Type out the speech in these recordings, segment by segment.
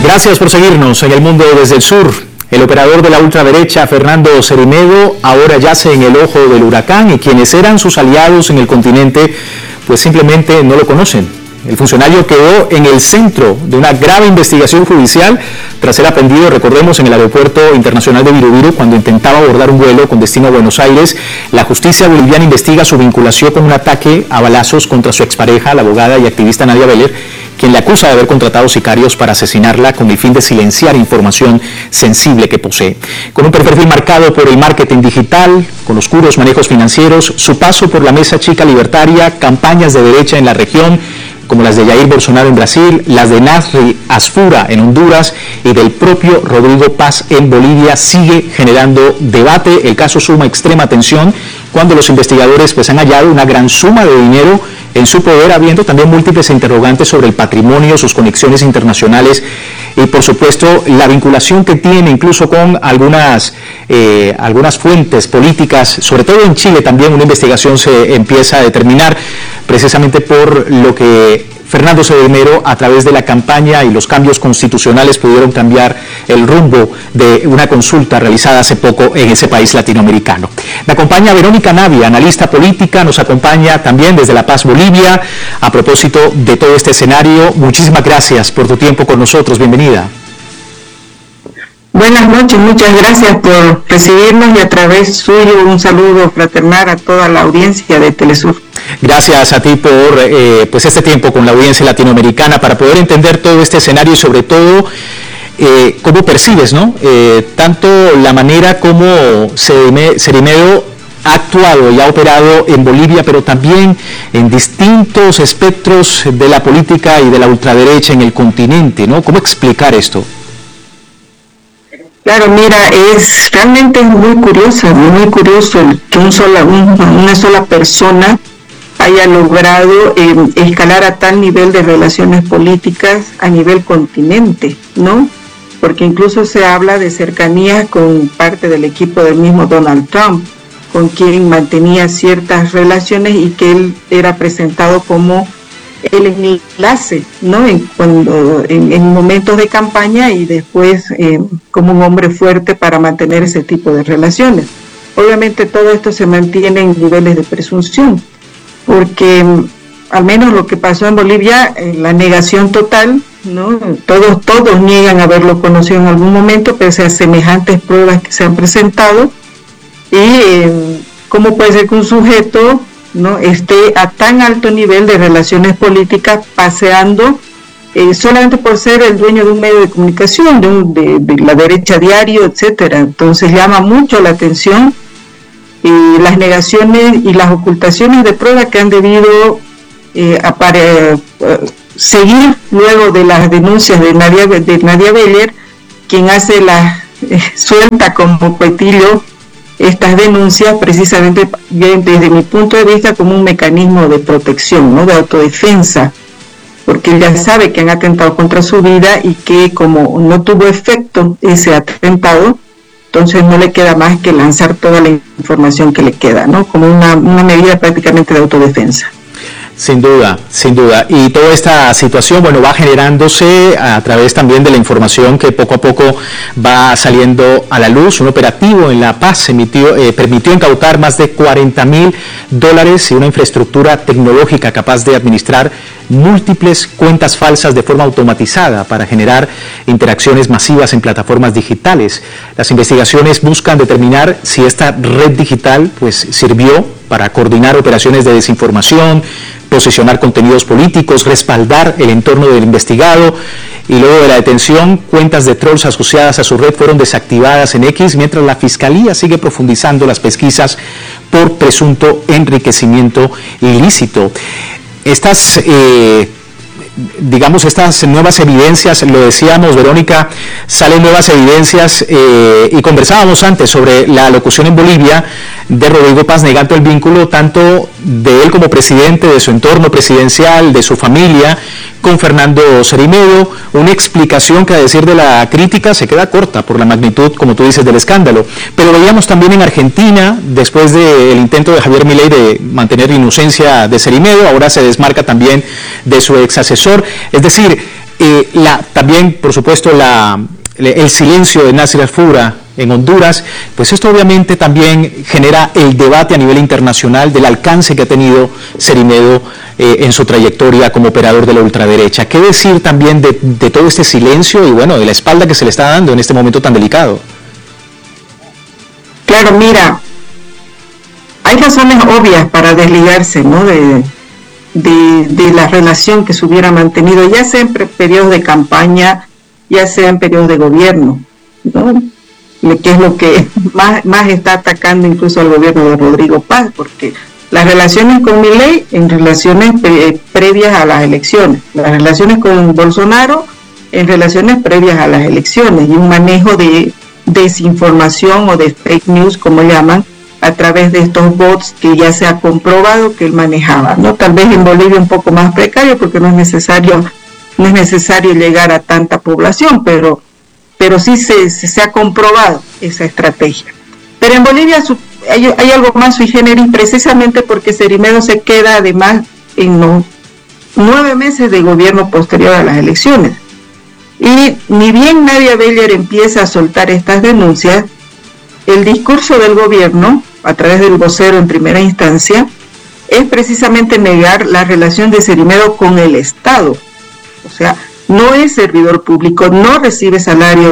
Gracias por seguirnos en El Mundo desde el Sur. El operador de la ultraderecha, Fernando Cerimedo, ahora yace en el ojo del huracán y quienes eran sus aliados en el continente, pues simplemente no lo conocen. El funcionario quedó en el centro de una grave investigación judicial tras ser aprendido, recordemos, en el aeropuerto internacional de Virubiru cuando intentaba abordar un vuelo con destino a Buenos Aires. La justicia boliviana investiga su vinculación con un ataque a balazos contra su expareja, la abogada y activista Nadia Beller, quien le acusa de haber contratado sicarios para asesinarla con el fin de silenciar información sensible que posee. Con un perfil marcado por el marketing digital, con oscuros manejos financieros, su paso por la Mesa Chica Libertaria, campañas de derecha en la región, como las de Jair Bolsonaro en Brasil, las de Nasri Asfura en Honduras y del propio Rodrigo Paz en Bolivia, sigue generando debate. El caso suma extrema tensión cuando los investigadores pues han hallado una gran suma de dinero en su poder, habiendo también múltiples interrogantes sobre el patrimonio, sus conexiones internacionales y por supuesto la vinculación que tiene incluso con algunas fuentes políticas, sobre todo en Chile también una investigación se empieza a determinar precisamente por lo que Fernando Cerimedo, a través de la campaña y los cambios constitucionales, pudieron cambiar el rumbo de una consulta realizada hace poco en ese país latinoamericano. Me acompaña Verónica Navia, analista política, nos acompaña también desde La Paz, Bolivia. A propósito de todo este escenario, muchísimas gracias por tu tiempo con nosotros. Bienvenida. Buenas noches, muchas gracias por recibirnos y a través suyo un saludo fraternal a toda la audiencia de Telesur. Gracias a ti por pues este tiempo con la audiencia latinoamericana para poder entender todo este escenario y sobre todo cómo percibes, ¿no? Tanto la manera como Cerimedo ha actuado y ha operado en Bolivia, pero también en distintos espectros de la política y de la ultraderecha en el continente, ¿no? ¿Cómo explicar esto? Claro, mira, realmente muy curioso que una sola persona haya logrado escalar a tal nivel de relaciones políticas a nivel continente, ¿no? Porque incluso se habla de cercanía con parte del equipo del mismo Donald Trump, con quien mantenía ciertas relaciones y que él era presentado como el enlace, ¿no? En momentos de campaña y después como un hombre fuerte para mantener ese tipo de relaciones. Obviamente todo esto se mantiene en niveles de presunción, porque al menos lo que pasó en Bolivia, la negación total, ¿no? Todos niegan haberlo conocido en algún momento, pese a semejantes pruebas que se han presentado. Y cómo puede ser que un sujeto, ¿no?, esté a tan alto nivel de relaciones políticas paseando solamente por ser el dueño de un medio de comunicación, de la derecha diario, etcétera. Entonces llama mucho la atención las negaciones y las ocultaciones de pruebas que han debido seguir luego de las denuncias de Nadia Beller, quien hace suelta como petillo estas denuncias precisamente desde mi punto de vista como un mecanismo de protección, ¿no?, de autodefensa, porque él ya sabe que han atentado contra su vida y que como no tuvo efecto ese atentado, entonces no le queda más que lanzar toda la información que le queda, ¿no?, como una medida prácticamente de autodefensa. Sin duda, sin duda. Y toda esta situación, bueno, va generándose a través también de la información que poco a poco va saliendo a la luz. Un operativo en La Paz permitió incautar más de $40.000 y una infraestructura tecnológica capaz de administrar múltiples cuentas falsas de forma automatizada para generar interacciones masivas en plataformas digitales. Las investigaciones buscan determinar si esta red digital pues sirvió para coordinar operaciones de desinformación, posicionar contenidos políticos, respaldar el entorno del investigado, y luego de la detención, cuentas de trolls asociadas a su red fueron desactivadas en X, mientras la Fiscalía sigue profundizando las pesquisas por presunto enriquecimiento ilícito. Estas nuevas evidencias, lo decíamos, Verónica, salen nuevas evidencias y conversábamos antes sobre la alocución en Bolivia de Rodrigo Paz negando el vínculo tanto de él como presidente, de su entorno presidencial, de su familia, con Fernando Cerimedo, una explicación que a decir de la crítica se queda corta por la magnitud, como tú dices, del escándalo. Pero veíamos también en Argentina, después del intento de Javier Milei de mantener la inocencia de Cerimedo, ahora se desmarca también de su ex asesor. Es decir, También, por supuesto, el silencio de Nasser Al-Fura en Honduras, pues esto obviamente también genera el debate a nivel internacional del alcance que ha tenido Cerimedo en su trayectoria como operador de la ultraderecha. ¿Qué decir también de todo este silencio y bueno, de la espalda que se le está dando en este momento tan delicado? Claro, mira, hay razones obvias para desligarse, ¿no?, de la relación que se hubiera mantenido, ya sea en periodos de campaña, ya sea en periodos de gobierno, ¿no?, que es lo que más está atacando incluso al gobierno de Rodrigo Paz, porque las relaciones con Milei en relaciones previas a las elecciones, las relaciones con Bolsonaro en relaciones previas a las elecciones, y un manejo de desinformación o de fake news, como llaman, a través de estos bots que ya se ha comprobado que él manejaba, ¿no? Tal vez en Bolivia un poco más precario porque no es necesario llegar a tanta población, pero sí se ha comprobado esa estrategia. Pero en Bolivia hay algo más sui generis, precisamente porque Cerimedo se queda además en los 9 meses de gobierno posterior a las elecciones. Y ni bien Nadia Beller empieza a soltar estas denuncias, el discurso del gobierno, a través del vocero en primera instancia, es precisamente negar la relación de Cerimedo con el Estado. O sea, no es servidor público, no recibe salario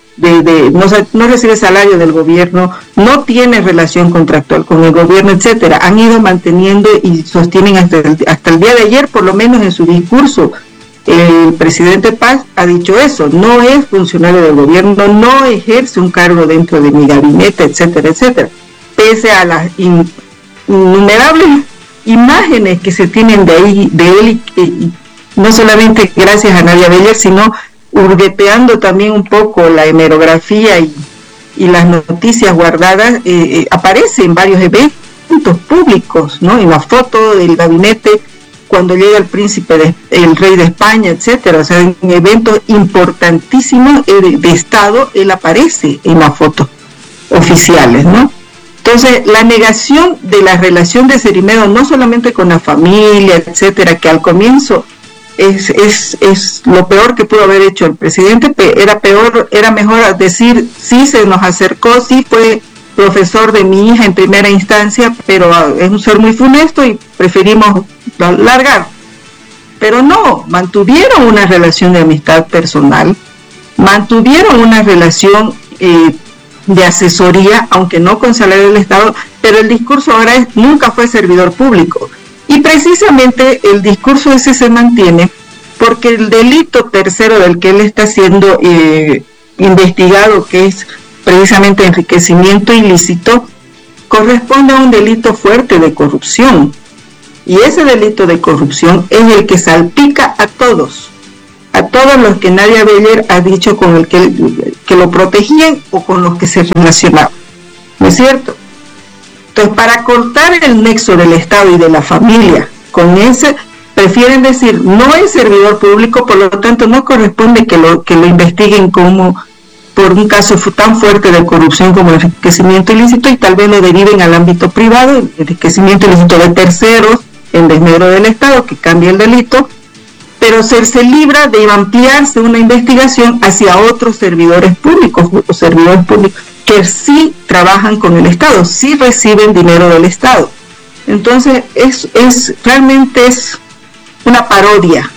no recibe salario del gobierno, no tiene relación contractual con el gobierno, etcétera. Han ido manteniendo y sostienen hasta el día de ayer, por lo menos en su discurso, el presidente Paz ha dicho eso: no es funcionario del gobierno, no ejerce un cargo dentro de mi gabinete, etcétera, etcétera. Pese a las innumerables imágenes que se tienen de él, y no solamente gracias a Nadia Beller, sino hurgueteando también un poco la hemerografía y las noticias guardadas, aparece en varios eventos públicos, ¿no? En la foto del gabinete cuando llega el rey de España, etcétera. O sea, en eventos importantísimos de Estado, él aparece en las fotos oficiales, ¿no? Entonces, la negación de la relación de Cerimedo, no solamente con la familia, etcétera, que al comienzo es lo peor que pudo haber hecho el presidente. Era mejor decir: sí, se nos acercó, sí fue profesor de mi hija en primera instancia, pero es un ser muy funesto y preferimos largar. Pero no, mantuvieron una relación de amistad personal, mantuvieron una relación de asesoría, aunque no con salario del Estado, pero el discurso ahora nunca fue servidor público. Y precisamente el discurso ese se mantiene porque el delito tercero del que él está siendo investigado, que es precisamente enriquecimiento ilícito, corresponde a un delito fuerte de corrupción. Y ese delito de corrupción es el que salpica a todos los que Nadia Beller ha dicho con el que lo protegían o con los que se relacionaban. ¿No es cierto? Entonces, para cortar el nexo del Estado y de la familia con ese, prefieren decir: no es servidor público, por lo tanto no corresponde que lo investiguen por un caso tan fuerte de corrupción como enriquecimiento ilícito, y tal vez lo deriven al ámbito privado, enriquecimiento ilícito de terceros en desmedro del Estado, que cambia el delito, pero se libra de ampliarse una investigación hacia otros servidores públicos o servidores públicos que sí trabajan con el Estado, sí reciben dinero del Estado. Entonces realmente es una parodia,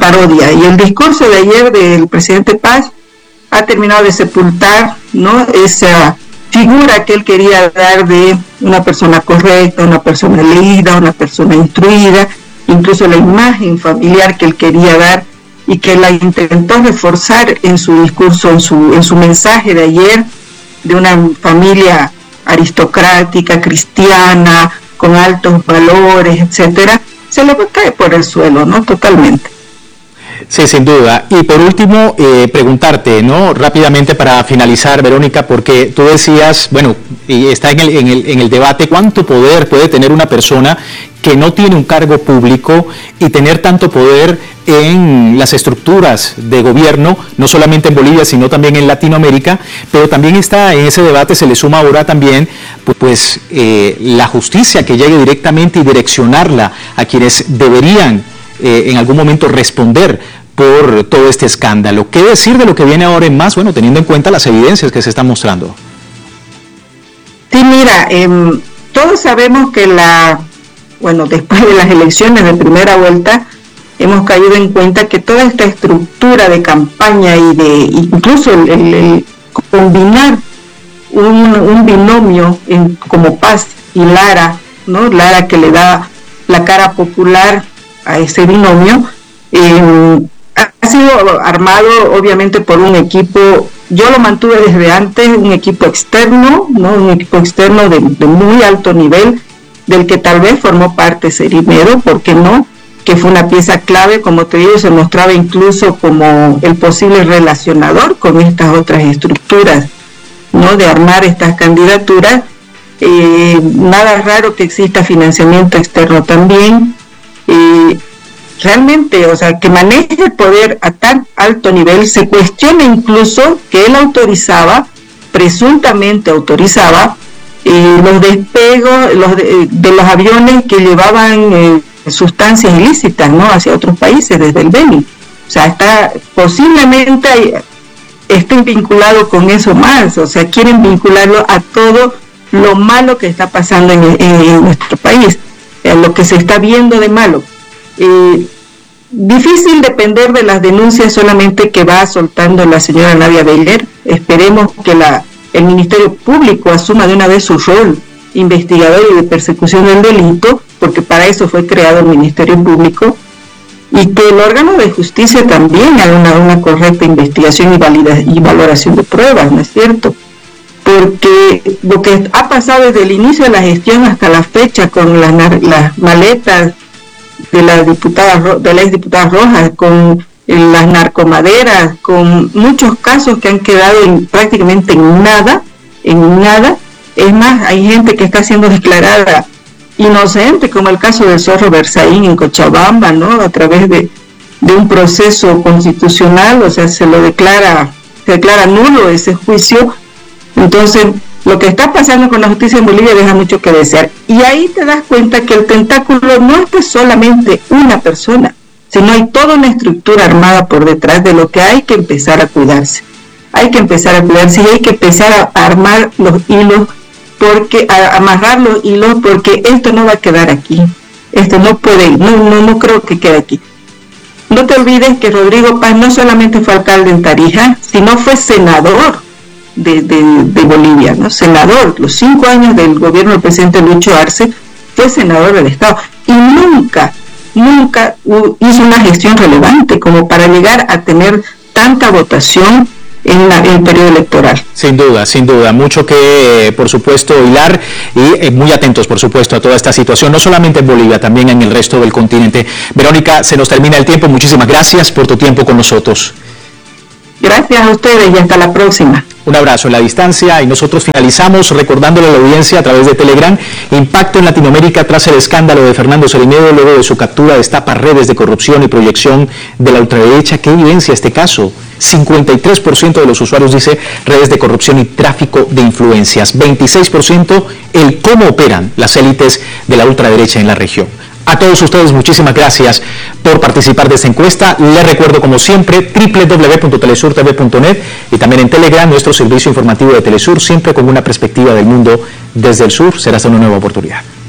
y el discurso de ayer del presidente Paz ha terminado de sepultar, ¿no?, esa figura que él quería dar de una persona correcta, una persona leída, una persona instruida, incluso la imagen familiar que él quería dar y que la intentó reforzar en su discurso, en su mensaje de ayer, de una familia aristocrática, cristiana, con altos valores, etcétera, se le cae por el suelo, ¿no? Totalmente. Sí, sin duda. Y por último, preguntarte, ¿no?, rápidamente para finalizar, Verónica, porque tú decías, bueno, y está en el debate, ¿cuánto poder puede tener una persona que no tiene un cargo público y tener tanto poder en las estructuras de gobierno, no solamente en Bolivia, sino también en Latinoamérica? Pero también está en ese debate, se le suma ahora también la justicia que llegue directamente y direccionarla a quienes deberían en algún momento responder por todo este escándalo. ¿Qué decir de lo que viene ahora en más? Bueno, teniendo en cuenta las evidencias que se están mostrando. Sí, mira, todos sabemos que después de las elecciones de primera vuelta, hemos caído en cuenta que toda esta estructura de campaña y incluso el combinar un binomio como Paz y Lara, ¿no? Lara, que le da la cara popular a ese binomio, ha sido armado obviamente por un equipo. Yo lo mantuve desde antes, un equipo externo, ¿no? Un equipo externo de muy alto nivel, del que tal vez formó parte Cerimedo, ¿por qué no? Que fue una pieza clave, como te digo, se mostraba incluso como el posible relacionador con estas otras estructuras, ¿no? De armar estas candidaturas. Nada raro que exista financiamiento externo también. Realmente, o sea, que maneje el poder a tan alto nivel, se cuestiona incluso que él presuntamente autorizaba, los despegos de los aviones que llevaban sustancias ilícitas, ¿no? Hacia otros países desde el Beni. O sea, posiblemente estén vinculados con eso más, o sea, quieren vincularlo a todo lo malo que está pasando en nuestro país, lo que se está viendo de malo. Difícil depender de las denuncias solamente que va soltando la señora Nadia Beller. Esperemos que el Ministerio Público asuma de una vez su rol investigador y de persecución del delito, porque para eso fue creado el Ministerio Público, y que el órgano de justicia también haga una correcta investigación y valoración de pruebas, ¿no es cierto? Porque lo que ha pasado desde el inicio de la gestión hasta la fecha con las maletas de la exdiputada Rojas, con las narcomaderas, con muchos casos que han quedado prácticamente en nada. Es más, hay gente que está siendo declarada inocente, como el caso del Zorro Berzaín en Cochabamba, ¿no? A través de un proceso constitucional, o sea, se declara nulo ese juicio. Entonces, lo que está pasando con la justicia en Bolivia deja mucho que desear. Y ahí te das cuenta que el tentáculo no es de solamente una persona, sino hay toda una estructura armada por detrás, de lo que hay que empezar a cuidarse. Hay que empezar a cuidarse y hay que empezar a armar los hilos, a amarrar los hilos, porque esto no va a quedar aquí. Esto no puede, no creo que quede aquí. No te olvides que Rodrigo Paz no solamente fue alcalde en Tarija, sino fue senador de Bolivia, ¿no? Senador, los 5 años del gobierno del presidente Lucho Arce, fue senador del Estado y nunca hizo una gestión relevante como para llegar a tener tanta votación en el periodo electoral. Sin duda, mucho que por supuesto hilar y muy atentos por supuesto a toda esta situación, no solamente en Bolivia, también en el resto del continente. Verónica, se nos termina el tiempo, muchísimas gracias por tu tiempo con nosotros. Gracias a ustedes y hasta la próxima. Un abrazo en la distancia y nosotros finalizamos recordándole a la audiencia a través de Telegram: impacto en Latinoamérica tras el escándalo de Fernando Cerimedo luego de su captura destapa redes de corrupción y proyección de la ultraderecha. ¿Qué evidencia este caso? 53% de los usuarios dice redes de corrupción y tráfico de influencias. 26% el cómo operan las élites de la ultraderecha en la región. A todos ustedes, muchísimas gracias por participar de esta encuesta. Les recuerdo, como siempre, www.telesurtv.net y también en Telegram, nuestro servicio informativo de Telesur, siempre con una perspectiva del mundo desde el sur. Será hasta una nueva oportunidad.